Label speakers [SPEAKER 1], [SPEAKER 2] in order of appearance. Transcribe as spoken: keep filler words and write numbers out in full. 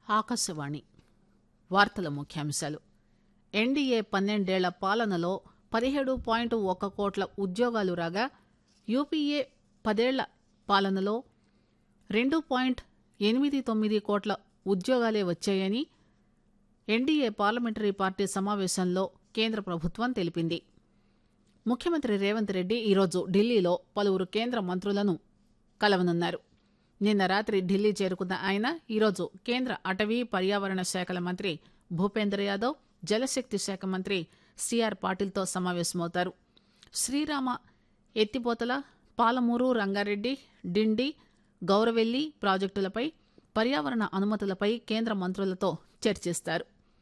[SPEAKER 1] ఆకాశవాణి వార్తల ముఖ్యాంశాలు. ఎన్డీఏ పన్నెండేళ్ల పాలనలో పదిహేడు పాయింట్ ఒక కోట్ల ఉద్యోగాలు రాగా యూపీఏ పదేళ్ల పాలనలో రెండు పాయింట్ ఎనిమిది తొమ్మిది కోట్ల ఉద్యోగాలే వచ్చాయని ఎన్డీఏ పార్లమెంటరీ పార్టీ సమావేశంలో కేంద్ర ప్రభుత్వం తెలిపింది. ముఖ్యమంత్రి రేవంత్ రెడ్డి ఈరోజు ఢిల్లీలో పలువురు కేంద్ర మంత్రులను కలవనున్నారు. నిన్న రాత్రి ఢిల్లీ చేరుకున్న ఆయన ఈరోజు కేంద్ర అటవీ పర్యావరణ శాఖల మంత్రి భూపేంద్ర యాదవ్, జలశక్తి శాఖ మంత్రి సిఆర్ పాటిల్తో సమావేశమవుతారు. శ్రీరామ ఎత్తిపోతల, పాలమూరు రంగారెడ్డి, డిండి, గౌరవెల్లి ప్రాజెక్టులపై పర్యావరణ అనుమతులపై కేంద్ర మంత్రులతో చర్చిస్తారు.